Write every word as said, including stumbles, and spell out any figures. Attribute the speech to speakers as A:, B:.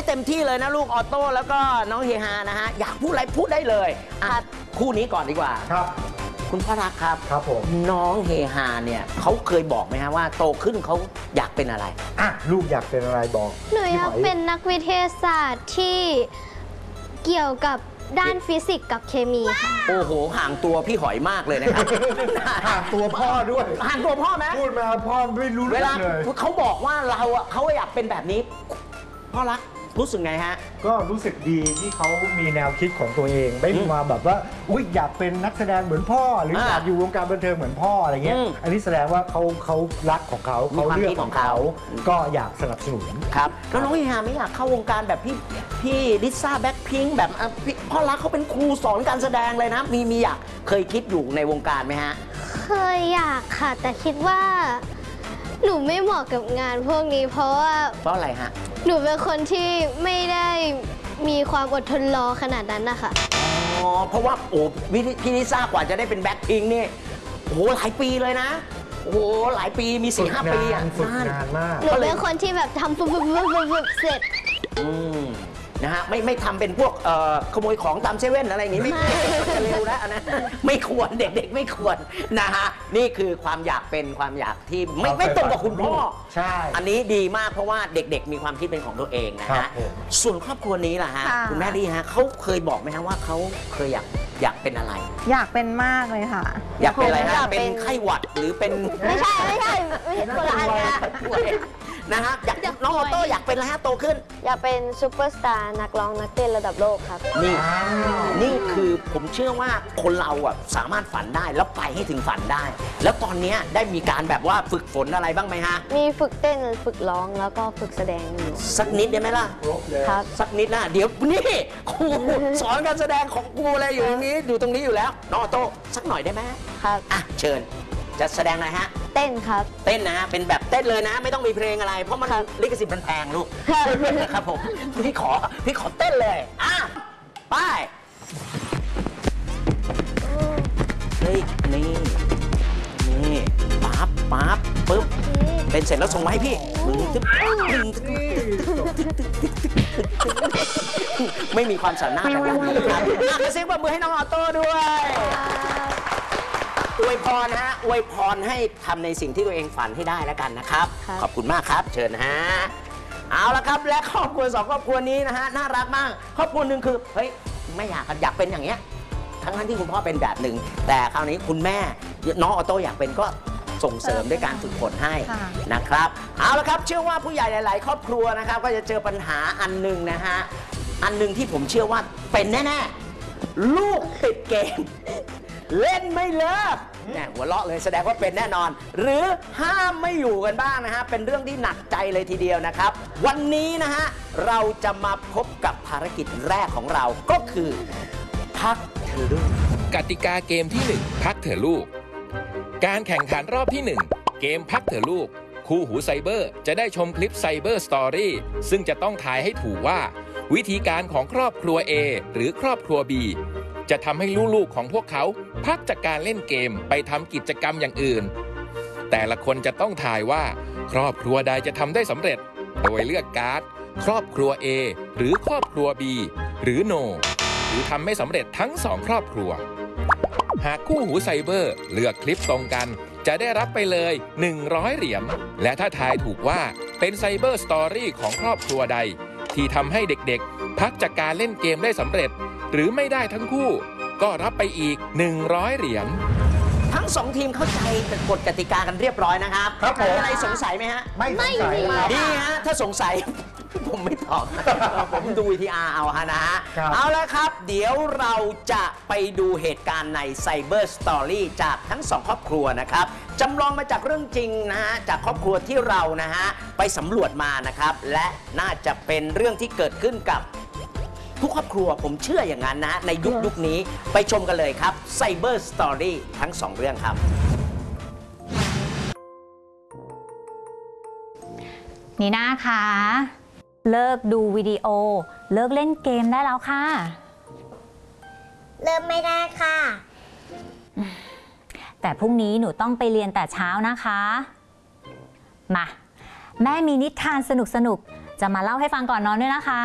A: เต็มที่เลยนะลูกออโต้แล้วก็น้องเฮฮานะฮะอยากพูดอะไรพูดได้เลยอ่ะคู่นี้ก่อนดีกว่า
B: ครับ
A: คุณพ่อรักครับ
B: ครับผม
A: น้องเฮฮาเนี่ยเขาเคยบอกไหมฮะว่าโตขึ้นเขาอยากเป็นอะไร
B: อ่ะลูกอยากเป็นอะไรบอก
C: หนูอยากเป็นนักวิทยาศาสตร์ที่เกี่ยวกับด้านฟิสิกส์กับเคมีค่ะ
A: โอ้โหห่างตัวพี่หอยมากเลยนะครับ
B: ห่างตัวพ่อด้วย
A: ห่างตัวพ่อไหม
B: พูดมาพ่อไม่รู้เรื่องเลย
A: เวลาเขาบอกว่าเราอ่ะเขาอยากเป็นแบบนี้พ่อรักรู้สึกไงฮะ
B: ก็รู้สึกดีที่เขามีแนวคิดของตัวเองไม่มาแบบว่าอุ๊ยอยากเป็นนักแสดงเหมือนพ่อหรืออยากอยู่วงการบันเทิงเหมือนพ่ออะไรเงี้ยอันนี้แสดงว่าเขาเขารักของเขาเขาเลือกของเขาก็อยากสนับสนุน
A: ครับแล้วน้องเฮฮาไม่อยากเข้าวงการแบบพี่พี่ลิซ่าแบ็คพิงค์แบบพ่อรักเขาเป็นครูสอนการแสดงเลยนะมีมีอยากเคยคิดอยู่ในวงการไหมฮะ
C: เคยอยากค่ะแต่คิดว่าหนูไม่เหมาะกับงานพวกนี้เพราะว่า
A: เพราะอะไรฮะ
C: หนูเป็นคนที่ไม่ได้มีความอดทนรอขนาดนั้นนะคะ
A: อ๋อเพราะว่าโอ้พี่ลิซ่ากว่าจะได้เป็นแบ็คพิงค์นี่โอ้โหหลายปีเลยนะโอ้โหหลายปีมีสี่ห้าปีอ่ะ
B: ฝึกนานมาก
C: หนูเป็นคนที่แบบทำปุ๊บปุ๊บปุ๊บปุ๊บเสร็จ
A: อืมนะฮะไม่ไม่ทำเป็นพวกขโมยของตามเซเว่นอะไรอย่างงี้ไม่จะเร็วนะนะไม่ควรเด็กๆไม่ควรนะฮะนี่คือความอยากเป็นความอยากที่ไม่ไม่ตรงกับคุณพ่อ
B: ใช่
A: อันนี้ดีมากเพราะว่าเด็กๆมีความคิดเป็นของตัวเองนะฮะส่วนครอบครัวนี้ล่ะฮะคุณแม่ดีฮะเขาเคยบอกไหมฮะว่าเขาเคยอยากอยากเป็นอะไร
D: อยากเป็นมากเลยค่ะ
A: อยากเป็นอะไรฮะเป็นไข้หวัดหรือเป็น
C: ไม่ใช่ไม่ใช่ไม่ใช่คนละอันนะ
A: นะฮะอยากน้องออโต้อยากเป็นอะไรฮะโตขึ้น
C: อยากเป็นซูเปอร์สตาร์นักร้องนักเต้นระดับโลกครับ
A: นี่นี่คือผมเชื่อว่าคนเราอ่ะสามารถฝันได้แล้วไปให้ถึงฝันได้แล้วตอนนี้ได้มีการแบบว่าฝึกฝนอะไรบ้างไหมฮะ
C: มีฝึกเต้นฝึกร้องแล้วก็ฝึกแสดงอยู่
A: สักนิดได้ไหมล่ะ
C: ครับ
A: สักนิดนะเดี๋ยวนี่ครูสอนการแสดงของครูอะไรอยู่ตรงนี้อยู่ตรงนี้อยู่แล้วน้องออโต้สักหน่อยได้ไหม
C: ครับ
A: อ่ะเชิญจะแสดงอะไรฮะ
C: เต้นครับ
A: เต้นนะฮะเป็นแบบเต้นเลยนะไม่ต้องมีเพลงอะไรเพราะมันลิขสิทธิ์มันแพงลูกครับผมพี่ขอพี่ขอเต้นเลยอ่ะไปเฮ้ยนี่นี่ปั๊บปั๊บปึ๊บเป็นเสร็จแล้วส่งมาให้พี่ไม่มีความสามารถแบบนี้ครับกระซิบปรบมือให้น้องออโต้ด้วยอวยพรฮะอวยพรให้ทำในสิ่งที่ตัวเองฝันให้ได้แล้วกันนะครับขอบคุณมากครับเชิญฮะเอาละครับและครอบครัวสองครอบครัวนี้นะฮะน่ารักมากครอบครัวหนึ่งคือเฮ้ยไม่อยากอยากเป็นอย่างเงี้ยทั้งนั้นที่คุณพ่อเป็นแบบหนึ่งแต่คราวนี้คุณแม่น้องออโต้อยากเป็นก็ส่งเสริมด้วยการฝึกฝนให้นะครับเอาละครับเชื่อว่าผู้ใหญ่หลายๆครอบครัวนะครับก็จะเจอปัญหาอันหนึ่งนะฮะอันหนึ่งที่ผมเชื่อว่าเป็นแน่ๆลูกติดเกมเล่นไม่เลิกแหมหัวเราะเลยแสดงว่าเป็นแน่นอนหรือห้ามไม่อยู่กันบ้างนะฮะเป็นเรื่องที่หนักใจเลยทีเดียวนะครับวันนี้นะฮะเราจะมาพบกับภารกิจแรกของเราก็คือพักเถอะลูก
E: กติกาเกมที่หนึ่งพักเถอะลูกการแข่งขันรอบที่หนึ่งเกมพักเถอะลูกคู่หูไซเบอร์จะได้ชมคลิปไซเบอร์สตอรี่ซึ่งจะต้องทายให้ถูกว่าวิธีการของครอบครัว A หรือครอบครัว Bจะทำให้ลูกๆของพวกเขาพักจากการเล่นเกมไปทำกิจกรรมอย่างอื่นแต่ละคนจะต้องทายว่าครอบครัวใดจะทำได้สำเร็จโดยเลือกการ์ดครอบครัว A หรือครอบครัว B หรือ No หรือทำไม่สำเร็จทั้งสองครอบครัวหากคู่หูไซเบอร์เลือกคลิปตรงกันจะได้รับไปเลยหนึ่งร้อยเหรียญและถ้าทายถูกว่าเป็นไซเบอร์สตอรี่ของครอบครัวใดที่ทำให้เด็กๆพักจากการเล่นเกมได้สำเร็จหรือไม่ได้ทั้งคู่ก็รับไปอีกหนึ่งร้อยเหรียญ
A: ทั้งสองทีมเข้าใจกฎกติกากันเรียบร้อยนะครับ
B: ครับผม
A: อะไรสงสัยไหมฮะ
B: ไม่สงสัย
A: ดีฮะถ้าสงสัยผมไม่ตอบผมดู วี ที อาร์ เอาฮะนะฮะเอาละครับเดี๋ยวเราจะไปดูเหตุการณ์ใน Cyber Story จากทั้งสองครอบครัวนะครับจำลองมาจากเรื่องจริงนะฮะจากครอบครัวที่เรานะฮะไปสำรวจมานะครับและน่าจะเป็นเรื่องที่เกิดขึ้นกับทุกครอบครัวผมเชื่ออย่างนั้นนะในยุคยุคนี้ไปชมกันเลยครับ Cyber Story ทั้งสองเรื่องครับ
D: นีน่าคะเลิกดูวิดีโอเลิกเล่นเกมได้แล้วค่ะ
C: เริ่มไม่ได้ค่ะ
D: แต่พรุ่งนี้หนูต้องไปเรียนแต่เช้านะคะมาแม่มีนิทานสนุกๆจะมาเล่าให้ฟังก่อนนอนด้วยนะคะ